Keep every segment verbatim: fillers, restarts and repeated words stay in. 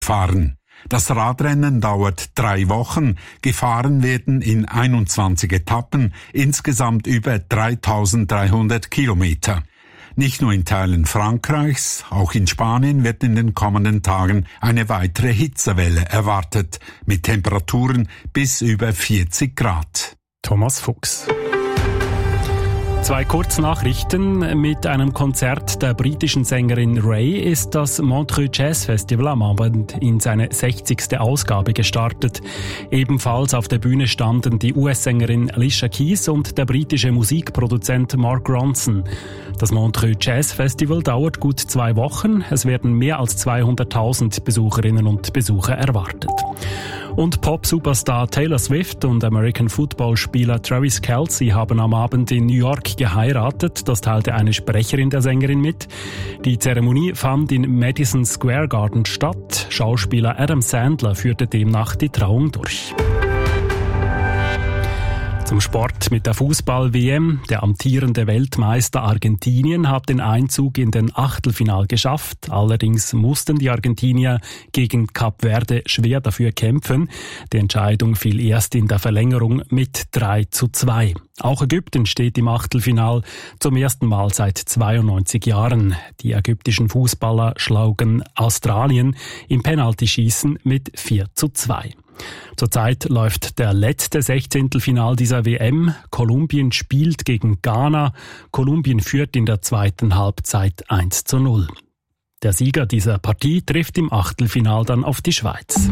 fahren. Das Radrennen dauert drei Wochen, gefahren werden in einundzwanzig Etappen, insgesamt über dreitausenddreihundert Kilometer. Nicht nur in Teilen Frankreichs, auch in Spanien wird in den kommenden Tagen eine weitere Hitzewelle erwartet, mit Temperaturen bis über vierzig Grad. Thomas Fuchs. Zwei Kurznachrichten. Mit einem Konzert der britischen Sängerin Ray ist das Montreux Jazz Festival am Abend in seine sechzigste Ausgabe gestartet. Ebenfalls auf der Bühne standen die U S-Sängerin Alicia Keys und der britische Musikproduzent Mark Ronson. Das Montreux Jazz Festival dauert gut zwei Wochen. Es werden mehr als zweihunderttausend Besucherinnen und Besucher erwartet. Und Pop-Superstar Taylor Swift und American-Football-Spieler Travis Kelce haben am Abend in New York geheiratet. Das teilte eine Sprecherin der Sängerin mit. Die Zeremonie fand in Madison Square Garden statt. Schauspieler Adam Sandler führte demnach die Trauung durch. Zum Sport mit der Fußball-W M. Der amtierende Weltmeister Argentinien hat den Einzug in den Achtelfinal geschafft. Allerdings mussten die Argentinier gegen Kap Verde schwer dafür kämpfen. Die Entscheidung fiel erst in der Verlängerung mit drei zu zwei. Auch Ägypten steht im Achtelfinal zum ersten Mal seit zweiundneunzig Jahren. Die ägyptischen Fußballer schlagen Australien im Penaltyschießen mit vier zu zwei. Zurzeit läuft der letzte Sechzehntelfinal dieser W M. Kolumbien spielt gegen Ghana. Kolumbien führt in der zweiten Halbzeit eins zu null. Der Sieger dieser Partie trifft im Achtelfinal dann auf die Schweiz.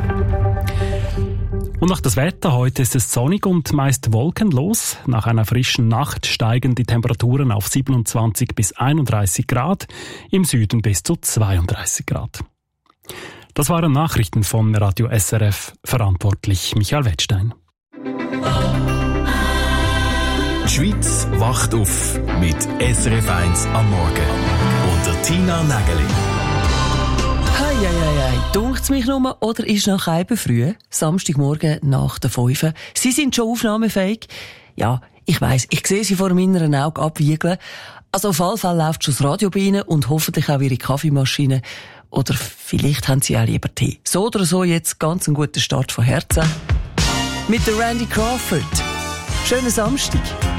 Und noch das Wetter. Heute ist es sonnig und meist wolkenlos. Nach einer frischen Nacht steigen die Temperaturen auf siebenundzwanzig bis einunddreißig Grad, im Süden bis zu zweiunddreißig Grad. Das waren Nachrichten von Radio S R F, verantwortlich Michael Wettstein. Die Schweiz wacht auf mit S R F eins am Morgen. Unter Tina Nägeli. Hei, hei, hei. Dunkt's mich nur oder ist noch halb früh? Samstagmorgen nach der fünf. Sie sind schon aufnahmefähig? Ja, ich weiss, ich sehe sie vor meinem inneren Auge abwiegeln. Also auf jeden Fall läuft schon das Radio bei Ihnen und hoffentlich auch Ihre Kaffeemaschine. Oder vielleicht haben Sie auch lieber Tee. So oder so jetzt ganz einen guten Start von Herzen. Mit der Randy Crawford. Schönen Samstag.